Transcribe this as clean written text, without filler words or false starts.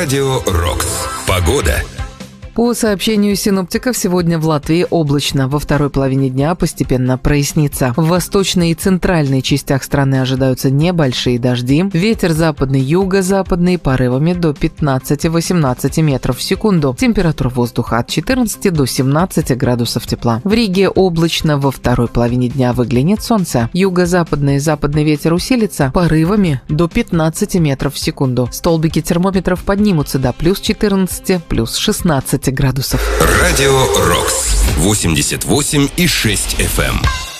Радио «Рокс». Погода. По сообщению синоптиков, сегодня в Латвии облачно. Во второй половине дня постепенно прояснится. В восточной и центральной частях страны ожидаются небольшие дожди. Ветер западный, юго-западный порывами до 15-18 метров в секунду. Температура воздуха от 14 до 17 градусов тепла. В Риге облачно. Во второй половине дня выглянет солнце. Юго-западный и западный ветер усилится порывами до 15 метров в секунду. Столбики термометров поднимутся до плюс 14, плюс 16 градусов. Радио «Рокс» 88,6 FM.